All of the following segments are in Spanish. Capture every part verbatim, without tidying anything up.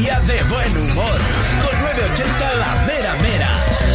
día de buen humor. Con nueve ochenta La Mera Mera.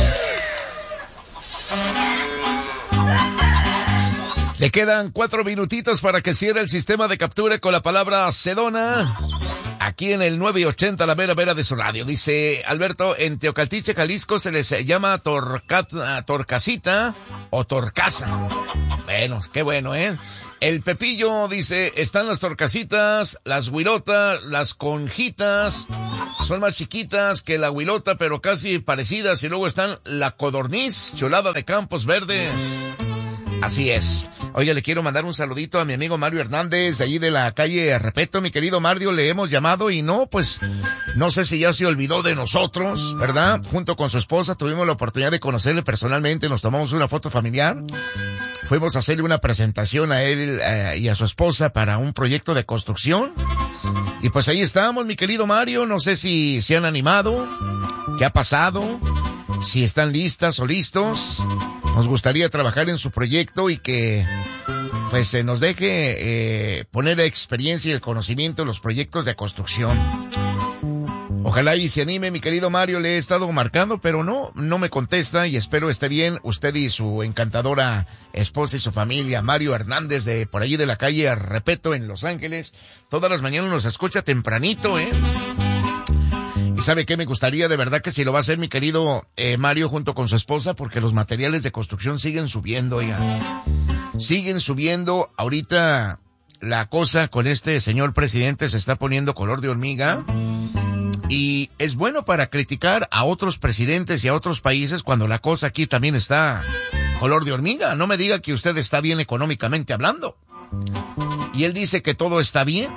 Le quedan cuatro minutitos para que cierre el sistema de captura con la palabra Sedona. Aquí en el nueve ochenta La Mera Mera de su radio. Dice Alberto, en Teocaltiche, Jalisco se les llama torca, torcasita o torcaza. Bueno, qué bueno, ¿eh? El Pepillo dice, están las torcasitas, las huilotas, las conjitas. Son más chiquitas que la huilota, pero casi parecidas. Y luego están la codorniz, chulada de Campos Verdes. Así es. Oye, le quiero mandar un saludito a mi amigo Mario Hernández, de allí de la calle Repeto. Mi querido Mario, le hemos llamado y no, pues, no sé si ya se olvidó de nosotros, ¿verdad? Junto con su esposa tuvimos la oportunidad de conocerle personalmente, nos tomamos una foto familiar. Fuimos a hacerle una presentación a él eh, y a su esposa para un proyecto de construcción. Y pues ahí estamos, mi querido Mario, no sé si se han animado, qué ha pasado, si están listas o listos. Nos gustaría trabajar en su proyecto y que pues se nos deje eh, poner la experiencia y el conocimiento en los proyectos de construcción. Ojalá y se anime, mi querido Mario, le he estado marcando, pero no, no me contesta y espero esté bien usted y su encantadora esposa y su familia. Mario Hernández de por allí de la calle Repeto en Los Ángeles. Todas las mañanas nos escucha tempranito, ¿eh? Y sabe qué, me gustaría de verdad que si lo va a hacer mi querido eh, Mario junto con su esposa, porque los materiales de construcción siguen subiendo, oiga. Siguen subiendo. Ahorita la cosa con este señor presidente se está poniendo color de hormiga. Y es bueno para criticar a otros presidentes y a otros países cuando la cosa aquí también está color de hormiga. No me diga que usted está bien económicamente hablando. Y él dice que todo está bien.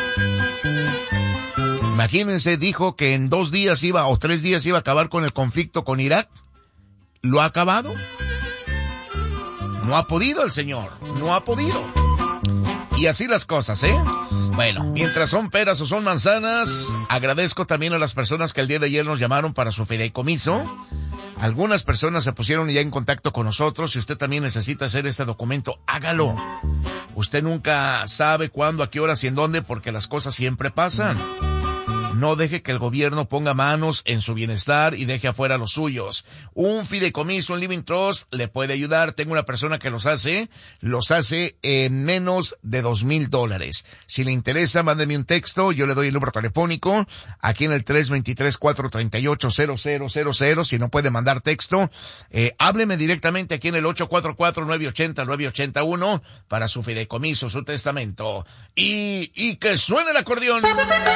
Imagínense, dijo que en dos días iba, o tres días iba a acabar con el conflicto con Irak. ¿Lo ha acabado? No ha podido el señor, no ha podido. Y así las cosas, ¿eh? Bueno, mientras son peras o son manzanas, agradezco también a las personas que el día de ayer nos llamaron para su fideicomiso. Algunas personas se pusieron ya en contacto con nosotros. Si usted también necesita hacer este documento, hágalo. Usted nunca sabe cuándo, a qué horas y en dónde, porque las cosas siempre pasan. No deje que el gobierno ponga manos en su bienestar y deje afuera los suyos. Un fideicomiso, un living trust le puede ayudar. Tengo una persona que los hace, los hace en menos de dos mil dólares. Si le interesa, mándeme un texto, yo le doy el número telefónico, aquí en el tres dos tres, cuatro tres ocho, cero cero cero cero. Si no puede mandar texto, eh, hábleme directamente aquí en el ocho cuatro cuatro, nueve ocho cero, nueve ocho uno para su fideicomiso, su testamento. Y, y que suene el acordeón.